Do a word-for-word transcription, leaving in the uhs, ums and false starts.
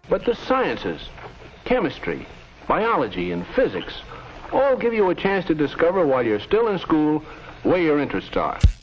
but the sciences, chemistry, biology, and physics all give you a chance to discover while you're still in school where your interests are.